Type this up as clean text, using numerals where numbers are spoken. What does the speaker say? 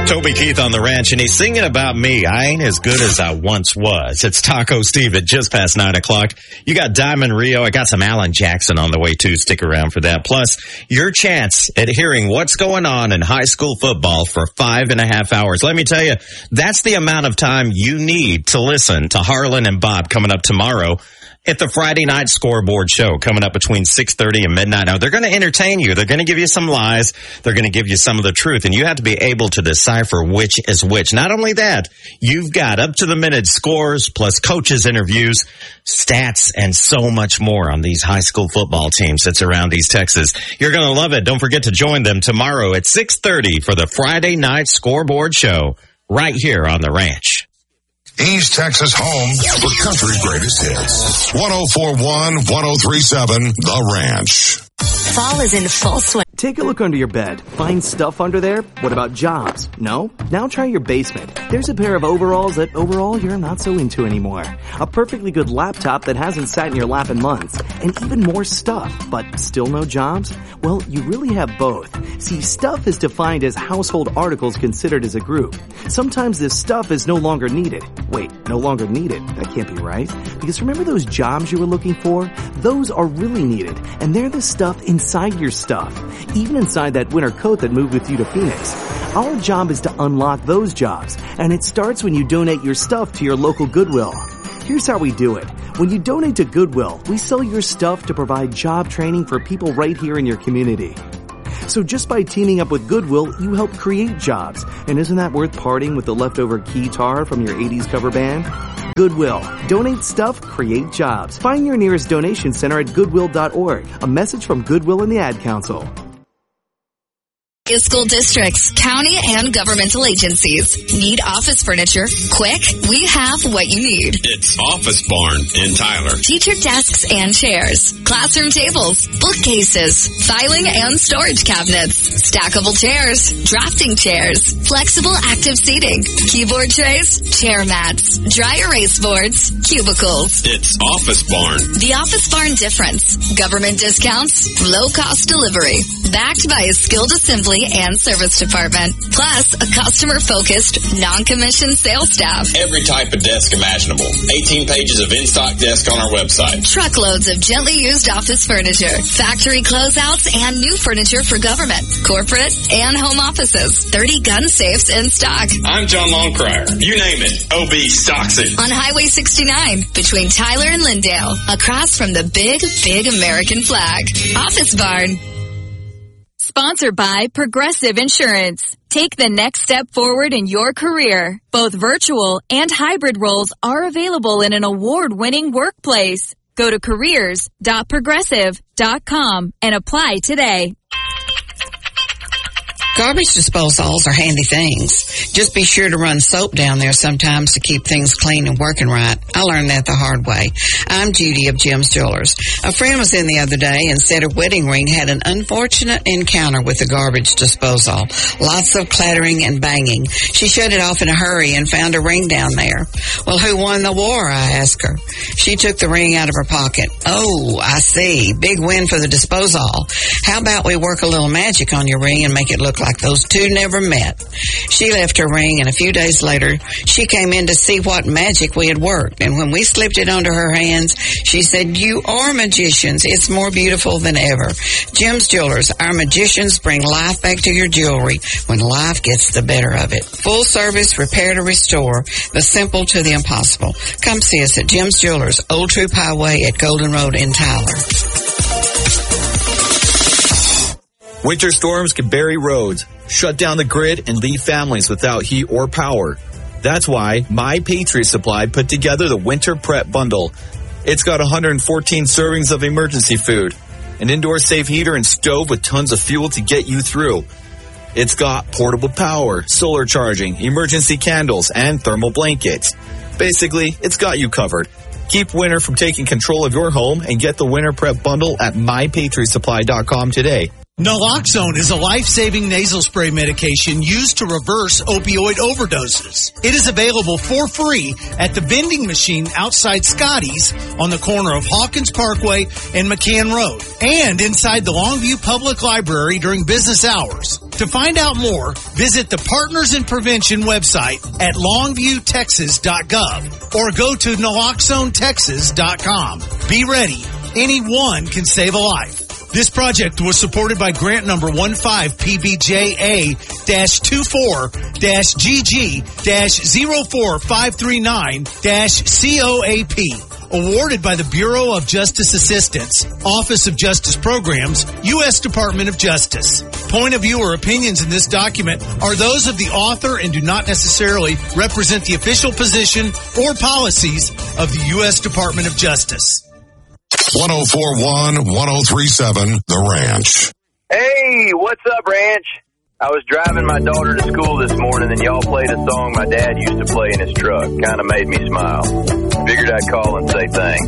Toby Keith on the ranch, and he's singing about me. I ain't as good as I once was. It's Taco Steve at just past 9 o'clock. You got Diamond Rio. I got some Alan Jackson on the way, too. Stick around for that. Plus, your chance at hearing what's going on in high school football for 5.5 hours. Let me tell you, that's the amount of time you need to listen to Harlan and Bob coming up tomorrow at the Friday night scoreboard show coming up between 6:30 and midnight. Now, they're going to entertain you. They're going to give you some lies. They're going to give you some of the truth, and you have to be able to decipher which is which. Not only that, you've got up-to-the-minute scores plus coaches' interviews, stats, and so much more on these high school football teams that surround East Texas. You're going to love it. Don't forget to join them tomorrow at 6:30 for the Friday night scoreboard show right here on the ranch. East Texas home for country greatest hits. 104.1, 103.7, The Ranch. Fall is in full swing. Take a look under your bed. Find stuff under there? What about jobs? No? Now try your basement. There's a pair of overalls that overall you're not so into anymore. A perfectly good laptop that hasn't sat in your lap in months. And even more stuff, but still no jobs? Well, you really have both. See, stuff is defined as household articles considered as a group. Sometimes this stuff is no longer needed. Wait, no longer needed? That can't be right. Because remember those jobs you were looking for? Those are really needed. And they're the stuff inside your stuff. Even inside that winter coat that moved with you to Phoenix. Our job is to unlock those jobs, and it starts when you donate your stuff to your local Goodwill. Here's how we do it. When you donate to Goodwill, we sell your stuff to provide job training for people right here in your community. So just by teaming up with Goodwill, you help create jobs. And isn't that worth parting with the leftover keytar from your 80s cover band? Goodwill. Donate stuff, create jobs. Find your nearest donation center at goodwill.org. A message from Goodwill and the Ad Council. School districts, county, and governmental agencies. Need office furniture? Quick, we have what you need. It's Office Barn in Tyler. Teacher desks and chairs, classroom tables, bookcases, filing and storage cabinets, stackable chairs, drafting chairs, flexible active seating, keyboard trays, chair mats, dry erase boards, cubicles. It's Office Barn. The Office Barn difference. Government discounts, low-cost delivery, backed by a skilled assembly and service department, plus a customer-focused, non-commissioned sales staff. Every type of desk imaginable. 18 pages of in-stock desk on our website. Truckloads of gently used office furniture, factory closeouts, and new furniture for government, corporate, and home offices. 30 gun safes in stock. I'm John Longcrier. You name it, OB stocks it. On Highway 69, between Tyler and Lindale, across from the big, big American flag. Office Barn. Sponsored by Progressive Insurance. Take the next step forward in your career. Both virtual and hybrid roles are available in an award-winning workplace. Go to careers.progressive.com and apply today. Garbage disposals are handy things. Just be sure to run soap down there sometimes to keep things clean and working right. I learned that the hard way. I'm Judy of Jim's Jewelers. A friend was in the other day and said her wedding ring had an unfortunate encounter with the garbage disposal. Lots of clattering and banging. She shut it off in a hurry and found a ring down there. Well, who won the war, I asked her. She took the ring out of her pocket. Oh, I see. Big win for the disposal. How about we work a little magic on your ring and make it look like those two never met? She left her ring, and a few days later, she came in to see what magic we had worked. And when we slipped it onto her hands, she said, "You are magicians. It's more beautiful than ever." Jim's Jewelers, our magicians bring life back to your jewelry when life gets the better of it. Full service, repair to restore, the simple to the impossible. Come see us at Jim's Jewelers, Old Troop Highway at Golden Road in Tyler. Winter storms can bury roads, shut down the grid, and leave families without heat or power. That's why My Patriot Supply put together the Winter Prep Bundle. It's got 114 servings of emergency food, an indoor safe heater and stove with tons of fuel to get you through. It's got portable power, solar charging, emergency candles, and thermal blankets. Basically, it's got you covered. Keep winter from taking control of your home and get the Winter Prep Bundle at MyPatriotSupply.com today. Naloxone is a life-saving nasal spray medication used to reverse opioid overdoses. It is available for free at the vending machine outside Scotty's on the corner of Hawkins Parkway and McCann Road, and inside the Longview Public Library during business hours. To find out more, visit the Partners in Prevention website at longviewtexas.gov or go to naloxonetexas.com. Be ready. Anyone can save a life. This project was supported by grant number 15PBJA-24-GG-04539-COAP. Awarded by the Bureau of Justice Assistance, Office of Justice Programs, U.S. Department of Justice. Point of view or opinions in this document are those of the author and do not necessarily represent the official position or policies of the U.S. Department of Justice. 1041, 1037, The Ranch. Hey, what's up, Ranch? I was driving my daughter to school this morning and y'all played a song my dad used to play in his truck. Kind of made me smile. Figured I'd call and say thanks.